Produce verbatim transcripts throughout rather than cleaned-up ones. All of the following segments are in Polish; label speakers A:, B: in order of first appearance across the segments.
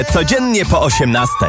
A: Codziennie po osiemnastej.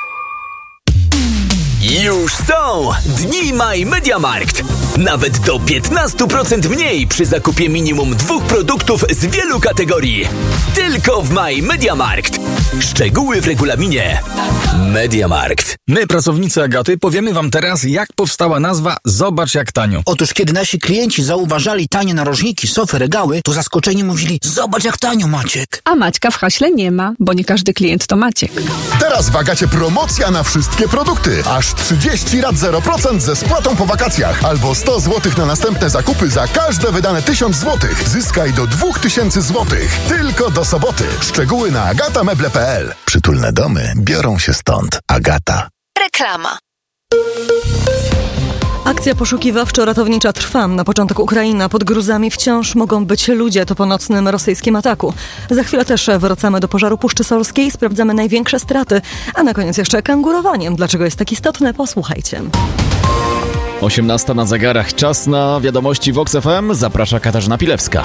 B: Już są Dni My Mediamarkt. Nawet do piętnaście procent mniej przy zakupie minimum dwóch produktów z wielu kategorii. Tylko w My Mediamarkt. Szczegóły w regulaminie. Mediamarkt.
C: My, pracownicy Agaty, powiemy wam teraz, jak powstała nazwa Zobacz jak tanio.
D: Otóż kiedy nasi klienci zauważali tanie narożniki, sofy, regały, to zaskoczeni mówili: zobacz jak tanio, Maciek.
E: A Maćka w haśle nie ma, bo nie każdy klient to Maciek.
F: Teraz w Agacie promocja na wszystkie produkty. Aż trzydzieści rat zero procent ze spłatą po wakacjach. Albo sto złotych na następne zakupy za każde wydane tysiąc złotych. Zyskaj do dwóch tysięcy złotych. Tylko do soboty. Szczegóły na agatameble kropka p l. Przytulne domy biorą się stąd. Agata.
G: Reklama.
H: Akcja poszukiwawczo-ratownicza trwa. Na początek Ukraina. Pod gruzami wciąż mogą być ludzie. To po nocnym rosyjskim ataku. Za chwilę też wracamy do pożaru Puszczy Solskiej. Sprawdzamy największe straty. A na koniec jeszcze kangurowanie. Dlaczego jest tak istotne? Posłuchajcie.
I: osiemnasta na zegarach. Czas na wiadomości Vox F M. Zaprasza Katarzyna Pilewska.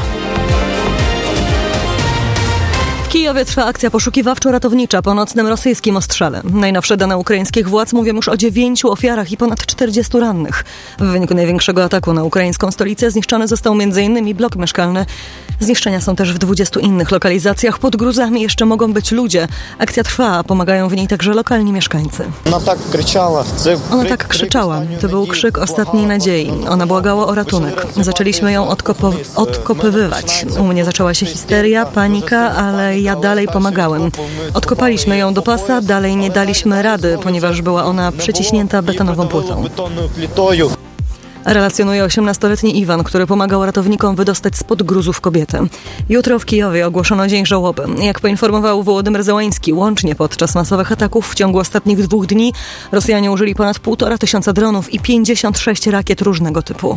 H: W Kijowie trwa akcja poszukiwawczo-ratownicza po nocnym rosyjskim ostrzale. Najnowsze dane ukraińskich władz mówią już o dziewięciu ofiarach i ponad czterdziestu rannych. W wyniku największego ataku na ukraińską stolicę zniszczony został między innymi blok mieszkalny. Zniszczenia są też w dwudziestu innych lokalizacjach. Pod gruzami jeszcze mogą być ludzie. Akcja trwa, a pomagają w niej także lokalni mieszkańcy.
J: Ona tak krzyczała.
H: Ona tak krzyczała. To był krzyk ostatniej nadziei. Ona błagała o ratunek. Zaczęliśmy ją odkopo- odkopywywać. U mnie zaczęła się histeria, panika, ale ja dalej pomagałem. Odkopaliśmy ją do pasa, dalej nie daliśmy rady, ponieważ była ona przyciśnięta betonową płytą. Relacjonuje osiemnastoletni Iwan, który pomagał ratownikom wydostać spod gruzów kobietę. Jutro w Kijowie ogłoszono dzień żałoby. Jak poinformował Wołodymyr Zełański, łącznie podczas masowych ataków w ciągu ostatnich dwóch dni Rosjanie użyli ponad półtora tysiąca dronów i pięćdziesiąt sześć rakiet różnego typu.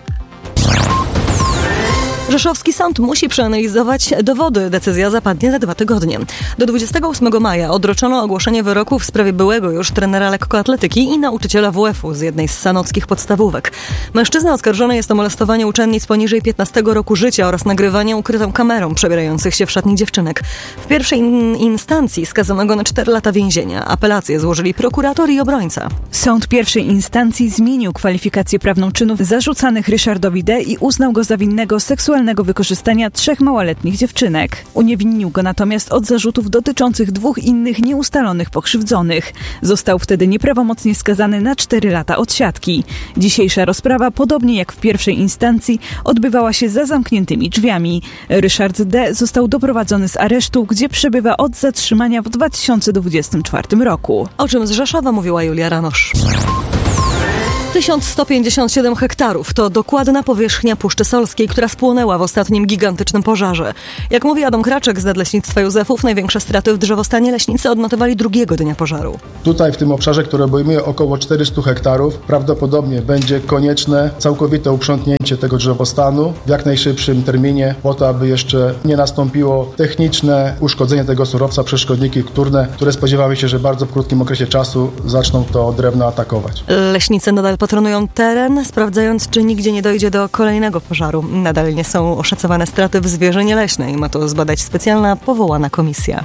H: Rzeszowski sąd musi przeanalizować dowody. Decyzja zapadnie za dwa tygodnie. Do dwudziestego ósmego maja odroczono ogłoszenie wyroku w sprawie byłego już trenera lekkoatletyki i nauczyciela W F u z jednej z sanockich podstawówek. Mężczyzna oskarżony jest o molestowanie uczennic poniżej piętnastego roku życia oraz nagrywanie ukrytą kamerą przebierających się w szatni dziewczynek. W pierwszej in- instancji skazano go na cztery lata więzienia. Apelację złożyli prokurator i obrońca.
K: Sąd pierwszej instancji zmienił kwalifikację prawną czynów zarzucanych Ryszardowi D. i uznał go za winnego seksualnego wykorzystania trzech małoletnich dziewczynek. Uniewinnił go natomiast od zarzutów dotyczących dwóch innych nieustalonych pokrzywdzonych. Został wtedy nieprawomocnie skazany na cztery lata odsiadki. Dzisiejsza rozprawa, podobnie jak w pierwszej instancji, odbywała się za zamkniętymi drzwiami. Ryszard D. został doprowadzony z aresztu, gdzie przebywa od zatrzymania w dwa tysiące dwudziestym czwartym roku.
H: O czym z Rzeszowa mówiła Julia Ranosz. tysiąc sto pięćdziesiąt siedem hektarów to dokładna powierzchnia Puszczy Solskiej, która spłonęła w ostatnim gigantycznym pożarze. Jak mówi Adam Kraczek z Nadleśnictwa Józefów, największe straty w drzewostanie leśnicy odnotowali drugiego dnia pożaru.
L: Tutaj w tym obszarze, który obejmuje około czterysta hektarów, prawdopodobnie będzie konieczne całkowite uprzątnięcie tego drzewostanu w jak najszybszym terminie, po to, aby jeszcze nie nastąpiło techniczne uszkodzenie tego surowca przez szkodniki wtórne, które spodziewamy się, że bardzo w krótkim okresie czasu zaczną to drewno atakować.
H: Leśnicy nadal patronują teren, sprawdzając, czy nigdzie nie dojdzie do kolejnego pożaru. Nadal nie są oszacowane straty w zwierzynie leśnej. Ma to zbadać specjalna, powołana komisja.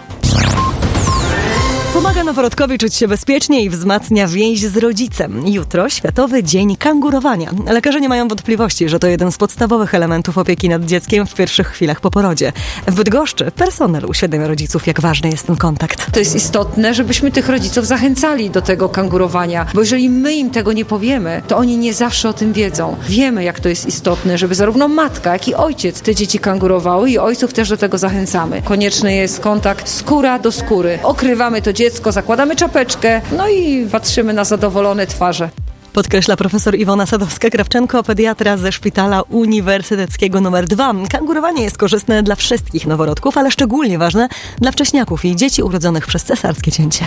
H: Pomaga noworodkowi czuć się bezpiecznie i wzmacnia więź z rodzicem. Jutro Światowy Dzień Kangurowania. Lekarze nie mają wątpliwości, że to jeden z podstawowych elementów opieki nad dzieckiem w pierwszych chwilach po porodzie. W Bydgoszczy personel uświadamia rodziców, jak ważny jest ten kontakt.
M: To jest istotne, żebyśmy tych rodziców zachęcali do tego kangurowania, bo jeżeli my im tego nie powiemy, to oni nie zawsze o tym wiedzą. Wiemy, jak to jest istotne, żeby zarówno matka, jak i ojciec te dzieci kangurowały i ojców też do tego zachęcamy. Konieczny jest kontakt skóra do skóry. Okrywamy to dziecko, zakładamy czapeczkę, no i patrzymy na zadowolone twarze.
H: Podkreśla profesor Iwona Sadowska-Krawczenko, pediatra ze Szpitala Uniwersyteckiego numer dwa. Kangurowanie jest korzystne dla wszystkich noworodków, ale szczególnie ważne dla wcześniaków i dzieci urodzonych przez cesarskie cięcie.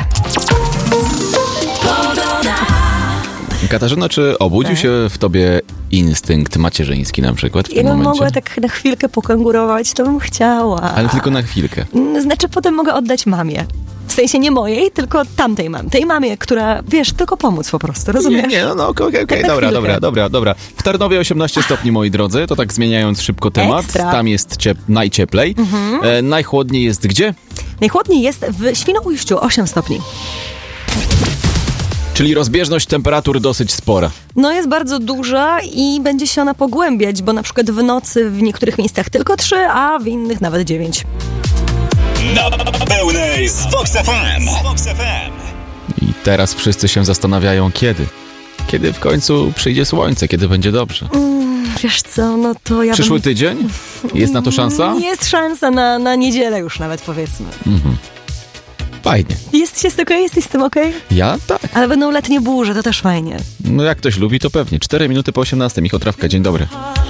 I: Katarzyna, czy obudził tak. się w tobie instynkt macierzyński na przykład w tym
H: Jakbym
I: momencie?
H: mogła tak na chwilkę pokangurować, to bym chciała.
I: Ale tylko na chwilkę.
H: Znaczy potem mogę oddać mamie. W sensie nie mojej, tylko tamtej mamy. Tej mamie, która, wiesz, tylko pomóc po prostu, rozumiesz?
I: Nie, nie, no, no okej, okay, okay.
H: Tak,
I: dobra,
H: chwilkę.
I: dobra, dobra, dobra. W Tarnowie osiemnaście stopni, moi drodzy, to tak zmieniając szybko temat.
H: Ekstra.
I: Tam jest ciep- najcieplej.
H: Mhm.
I: E, najchłodniej jest gdzie?
H: Najchłodniej jest w Świnoujściu, osiem stopni.
I: Czyli rozbieżność temperatur dosyć spora.
H: No jest bardzo duża i będzie się ona pogłębiać, bo na przykład w nocy w niektórych miejscach tylko trzy, a w innych nawet dziewięć.
A: Na pełnej z Vox F M. Vox F M.
I: I teraz wszyscy się zastanawiają, kiedy? Kiedy w końcu przyjdzie słońce, kiedy będzie dobrze?
H: Mm, wiesz co, no to ja
I: Przyszły
H: bym...
I: tydzień? Jest na to szansa?
H: Jest szansa na, na niedzielę już nawet, powiedzmy.
I: Mhm. Fajnie.
H: Jest się z okej? Jesteś z tym okej?
I: Ja? Tak.
H: Ale będą letnie burze, to też fajnie.
I: No jak ktoś lubi, to pewnie. cztery minuty po osiemnastej. Michał Trawka, dzień dobry.